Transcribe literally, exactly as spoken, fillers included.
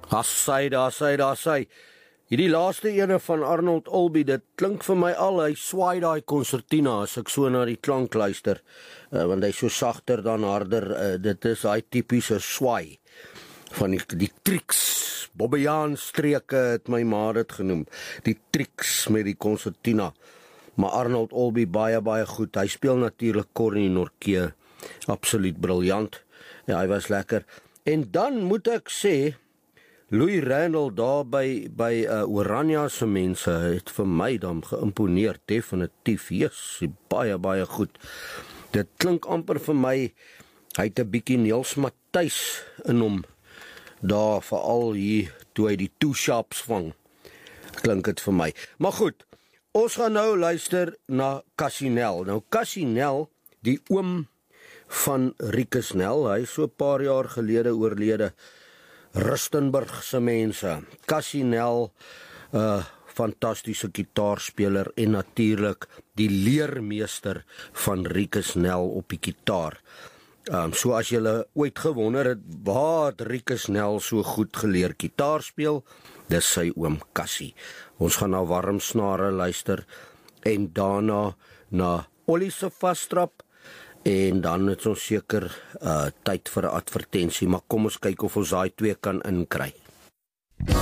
Assai, assai, assai. Hierdie laaste ene van Arnold Albee, dit klink vir my al, hy swaai daai konsertina as ek so na die klank luister, uh, want hy so sagter dan harder, uh, dit is daai tipiese swaai van die, die triks, Bobbejaan streke het my ma dit genoem, die triks met die konsertina, maar Arnold Albee baie, baie goed, hy speel natuurlik Corny Norke, absoluut briljant, ja, hy was lekker, en dan moet ek sê, Louis Randall daar by, by uh, Oranje se mense het vir my dan geïmponeer, definitief, yes, baie, baie goed. Dit klink amper vir my, hy het 'n bietjie Niels Matthys in hom, daar veral hier, toe hy die two sharps vang, klink het vir my. Maar goed, ons gaan nou luister na Cassie Nel. Nou Cassie Nel, die oom van Rikus Nel, hy is so 'n paar jaar gelede oorlede, Rustenburg se mense, Cassie Nel, uh, fantastiese gitaarspeler en natuurlik die leermeester van Rikus Nel op die gitaar. Um, so as julle ooit gewonder het, waar het Rikus Nel so goed geleer gitaar speel, dis sy oom Cassie. Ons gaan na Warm Snare luister en daarna na Ollie se Vastrap, en dan het ons seker uh, tyd vir 'n advertensie, maar kom ons kyk of ons daai twee kan inkry.